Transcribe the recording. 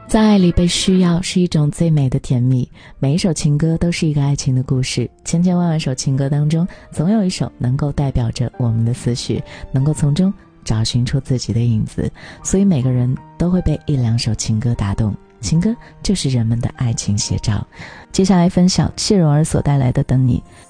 在爱里被需要是一种最美的甜蜜，每一首情歌都是一个爱情的故事，千千万万首情歌当中，总有一首能够代表着我们的思绪，能够从中找寻出自己的影子，所以每个人都会被一两首情歌打动，情歌就是人们的爱情写照。接下来分享谢蓉儿所带来的等你，